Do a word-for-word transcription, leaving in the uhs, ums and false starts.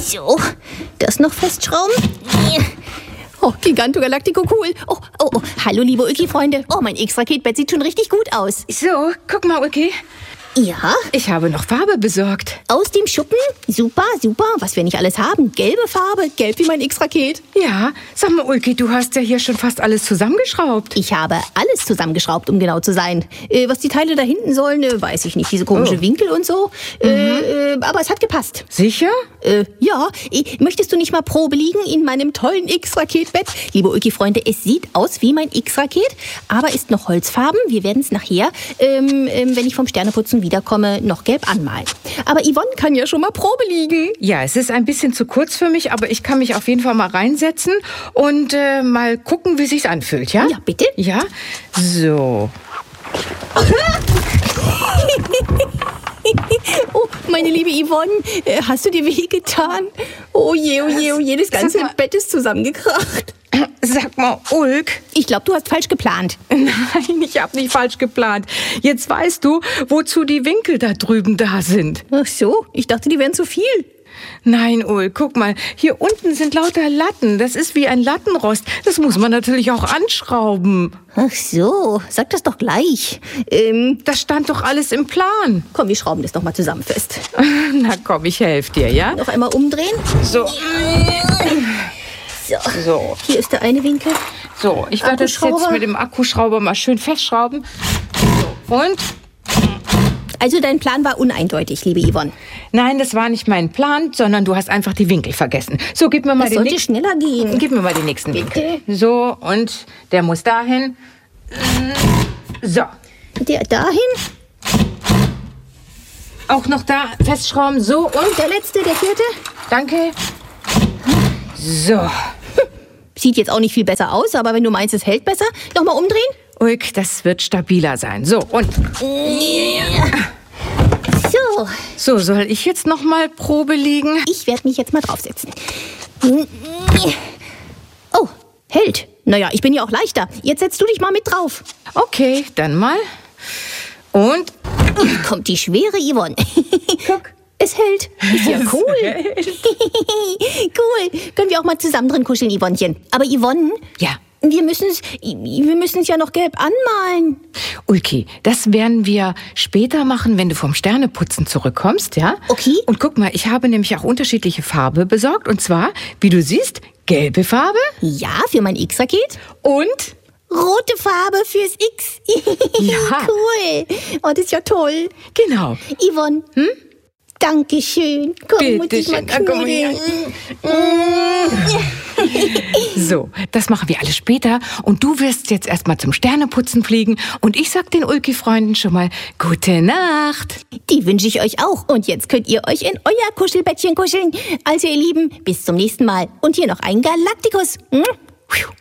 So, das noch festschrauben. Oh, Giganto Galactico, cool. Oh, oh, oh, hallo liebe Ulki-Freunde. Oh, mein X-Raketbett sieht schon richtig gut aus. So, guck mal, Ulki. Ja? Ich habe noch Farbe besorgt. Aus dem Schuppen? Super, super. Was wir nicht alles haben. Gelbe Farbe, gelb wie mein X-Raket. Ja, sag mal, Ulki, du hast ja hier schon fast alles zusammengeschraubt. Ich habe alles zusammengeschraubt, um genau zu sein. Äh, was die Teile da hinten sollen, äh, weiß ich nicht. Diese komischen oh. Winkel und so. Mhm. Äh, äh, aber es hat gepasst. Sicher? Äh, ja. Äh, möchtest du nicht mal Probe liegen in meinem tollen X-Raketbett? Liebe Ulki-Freunde, es sieht aus wie mein X-Raket, aber ist noch holzfarben. Wir werden es nachher, ähm, ähm, wenn ich vom Sterneputzen wiederkomme, noch gelb anmalen. Aber Yvonne kann ja schon mal Probe liegen. Ja, es ist ein bisschen zu kurz für mich, aber ich kann mich auf jeden Fall mal reinsetzen und äh, mal gucken, wie sich's anfühlt, ja? Ja, bitte. Ja, so. Oh, meine liebe Yvonne, äh, hast du dir wehgetan? Oh je, oh je, oh je, das ganze Bett ist zusammengekracht. Sag mal, Ulk. Ich glaube, du hast falsch geplant. Nein, ich habe nicht falsch geplant. Jetzt weißt du, wozu die Winkel da drüben da sind. Ach so, ich dachte, die wären zu viel. Nein, Ulk, guck mal, hier unten sind lauter Latten. Das ist wie ein Lattenrost. Das muss man natürlich auch anschrauben. Ach so, sag das doch gleich. Ähm, das stand doch alles im Plan. Komm, wir schrauben das doch mal zusammen fest. Na komm, ich helfe dir, ja? Noch einmal umdrehen. So. So. So. Hier ist der eine Winkel. So, ich werde das jetzt mit dem Akkuschrauber mal schön festschrauben. So, und? Also dein Plan war uneindeutig, liebe Yvonne. Nein, das war nicht mein Plan, sondern du hast einfach die Winkel vergessen. So, gib mir mal das den sollte nächsten. schneller gehen. Gib mir mal den nächsten Bitte? Winkel. So, und der muss dahin. So. Der dahin. Auch noch da festschrauben. So, und? Der letzte, der vierte. Danke. So. Sieht jetzt auch nicht viel besser aus, aber wenn du meinst, es hält besser, nochmal umdrehen. Ulk, das wird stabiler sein. So, und? So. So, soll ich jetzt noch mal Probe liegen? Ich werde mich jetzt mal draufsetzen. Oh, hält. Naja, ich bin ja auch leichter. Jetzt setzt du dich mal mit drauf. Okay, dann mal. Und? Hier kommt die schwere Yvonne. Guck. Es hält. Ist ja cool. Cool. Können wir auch mal zusammen drin kuscheln, Yvonnchen. Aber Yvonne? Ja. Wir müssen es wir müssen es ja noch gelb anmalen. Ulki, das werden wir später machen, wenn du vom Sterneputzen zurückkommst, ja? Okay. Und guck mal, ich habe nämlich auch unterschiedliche Farbe besorgt. Und zwar, wie du siehst, gelbe Farbe. Ja, für mein X-Raket. Und? Rote Farbe fürs X. Ja. Cool. Oh, das ist ja toll. Genau. Yvonne, hm? Dankeschön. Komm, muss ich mal knuddeln. So, das machen wir alles später. Und du wirst jetzt erstmal zum Sterneputzen fliegen. Und ich sag den Ulki-Freunden schon mal gute Nacht. Die wünsche ich euch auch. Und jetzt könnt ihr euch in euer Kuschelbettchen kuscheln. Also ihr Lieben, bis zum nächsten Mal. Und hier noch ein Galaktikus. Hm?